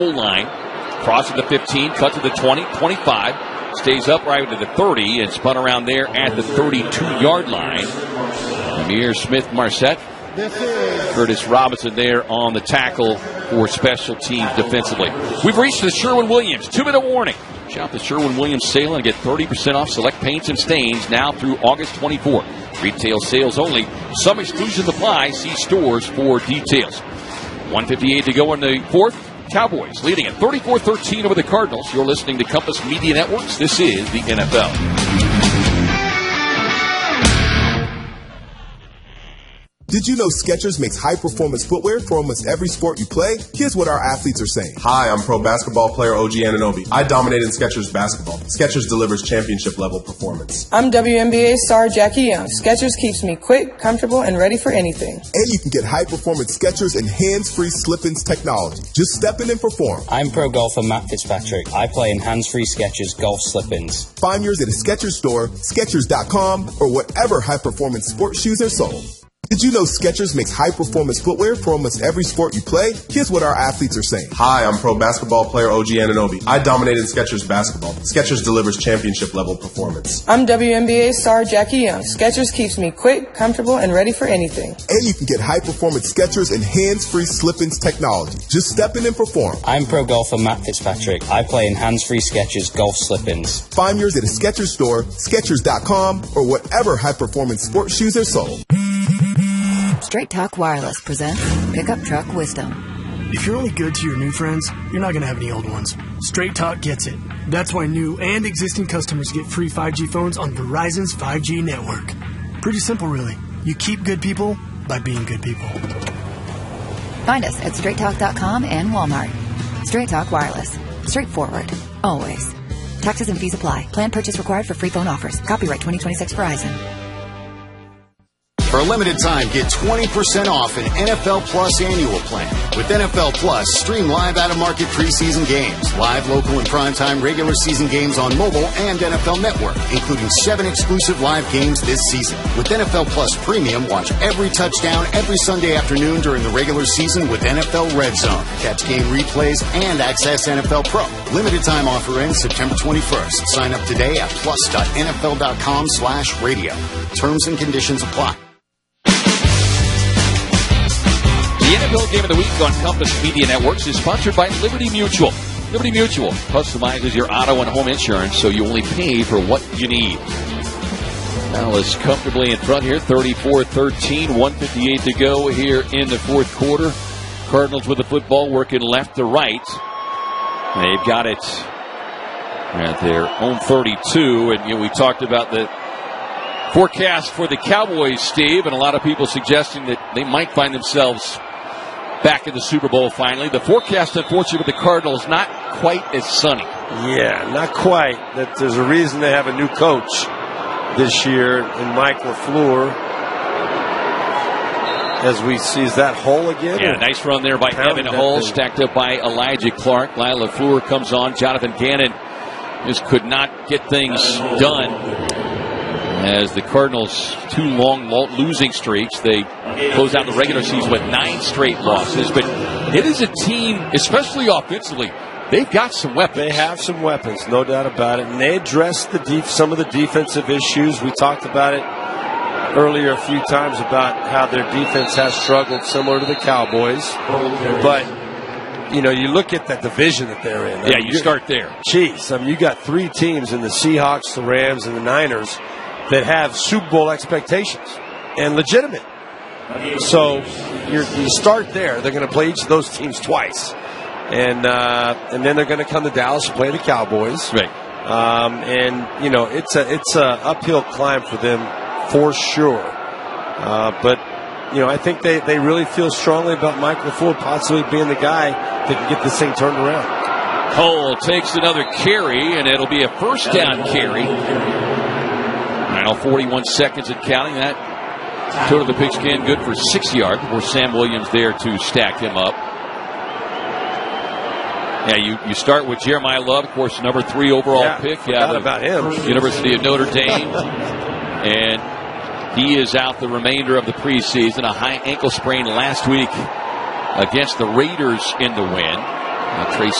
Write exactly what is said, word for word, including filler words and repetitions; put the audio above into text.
line. Crosses the fifteen, cut to the twenty, twenty-five, stays upright to the thirty, and spun around there at the thirty-two-yard line. Amir Smith-Marset. Curtis Robinson there on the tackle for special teams defensively. We've reached the Sherwin-Williams two-minute warning. Shop the Sherwin-Williams sale and get thirty percent off select paints and stains now through August twenty-fourth. Retail sales only. Some exclusions apply. See stores for details. one fifty-eight to go in the fourth. Cowboys leading at thirty-four thirteen over the Cardinals. You're listening to Compass Media Networks. This is the N F L. Did you know Skechers makes high-performance footwear for almost every sport you play? Here's what our athletes are saying. Hi, I'm pro basketball player O G Anunoby. I dominate in Skechers basketball. Skechers delivers championship-level performance. I'm W N B A star Jackie Young. Skechers keeps me quick, comfortable, and ready for anything. And you can get high-performance Skechers and hands-free slip-ins technology. Just step in and perform. I'm pro golfer Matt Fitzpatrick. I play in hands-free Skechers golf slip-ins. Find yours at a Skechers store, Skechers dot com, or whatever high-performance sports shoes are sold. Did you know Skechers makes high-performance footwear for almost every sport you play? Here's what our athletes are saying. Hi, I'm pro basketball player O G Anunoby. I dominate in Skechers basketball. Skechers delivers championship-level performance. I'm W N B A star Jackie Young. Skechers keeps me quick, comfortable, and ready for anything. And you can get high-performance Skechers and hands-free slip-ins technology. Just step in and perform. I'm pro golfer Matt Fitzpatrick. I play in hands-free Skechers golf slip-ins. Find yours at a Skechers store, Skechers dot com, or whatever high-performance sports shoes are sold. Straight Talk Wireless presents Pickup Truck Wisdom. If you're only good to your new friends, you're not going to have any old ones. Straight Talk gets it. That's why new and existing customers get free five G phones on Verizon's five G network. Pretty simple, really. You keep good people by being good people. Find us at straight talk dot com and Walmart. Straight Talk Wireless. Straightforward. Always. Taxes and fees apply. Plan purchase required for free phone offers. Copyright twenty twenty-six Verizon. For a limited time, get twenty percent off an N F L Plus annual plan. With N F L Plus, stream live out-of-market preseason games, live, local, and primetime regular season games on mobile and N F L Network, including seven exclusive live games this season. With N F L Plus Premium, watch every touchdown every Sunday afternoon during the regular season with N F L Red Zone. Catch game replays and access N F L Pro. Limited time offer ends September twenty-first. Sign up today at plus dot N F L dot com slash radio. Terms and conditions apply. The N F L Game of the Week on Compass Media Networks is sponsored by Liberty Mutual. Liberty Mutual customizes your auto and home insurance so you only pay for what you need. Now is comfortably in front here, thirty-four thirteen, one fifty-eight to go here in the fourth quarter. Cardinals with the football working left to right. They've got it at their own thirty-two, and you know, we talked about the forecast for the Cowboys, Steve, and a lot of people suggesting that they might find themselves back in the Super Bowl finally. The forecast, unfortunately, with the Cardinals, not quite as sunny. Yeah, not quite. That there's a reason they have a new coach this year in Mike LaFleur. As we sees that hole again. Yeah, nice run there by Evan Hull, stacked up by Elijah Clark. Lyle LaFleur comes on. Jonathan Gannon just could not get things done. As the Cardinals, two long losing streaks, they close out the regular season with nine straight losses. But it is a team, especially offensively, they've got some weapons. They have some weapons, no doubt about it. And they addressed the deep, some of the defensive issues. We talked about it earlier a few times about how their defense has struggled, similar to the Cowboys. But, you know, you look at that division that they're in. Yeah, I mean, you start there. Geez, I mean, you got three teams in the Seahawks, the Rams, and the Niners that have Super Bowl expectations and legitimate. So you're, you start there. They're going to play each of those teams twice. And uh, and then they're going to come to Dallas and play the Cowboys. Right. Um, and, you know, it's a it's a uphill climb for them for sure. Uh, but, you know, I think they, they really feel strongly about Mike LaFleur possibly being the guy that can get this thing turned around. Hull takes another carry, and it'll be a first down carry. Now forty-one seconds and counting. That toe to the pigskin, good for six yards before Sam Williams there to stack him up. Yeah, you, you start with Jeremiah Love, of course, number three overall yeah, pick. Yeah, about him. University of Notre Dame. And he is out the remainder of the preseason. A high ankle sprain last week against the Raiders in the win. Uh, Trey